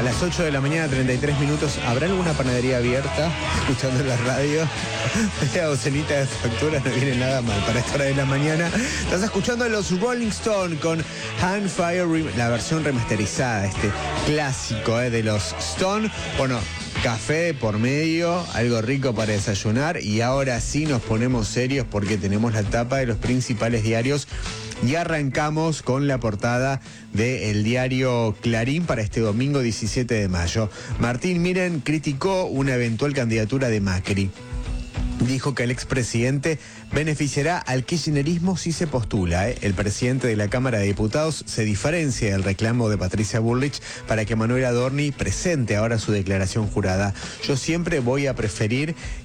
A las 8 de la mañana, 33 minutos. ¿Habrá alguna panadería abierta? Escuchando la radio. La docenita de facturas no viene nada mal para esta hora de la mañana. Estás escuchando a los Rolling Stones con Handfire, la versión remasterizada, este clásico de los Stones. Bueno, café por medio, algo rico para desayunar. Y ahora sí nos ponemos serios porque tenemos la tapa de los principales diarios. Y arrancamos con la portada del diario Clarín para este domingo 17 de mayo. Martín Miren criticó una eventual candidatura de Macri. Dijo que el expresidente beneficiará al kirchnerismo si se postula. El presidente de la Cámara de Diputados se diferencia del reclamo de Patricia Bullrich para que Manuel Adorni presente ahora su declaración jurada. Yo siempre voy a preferir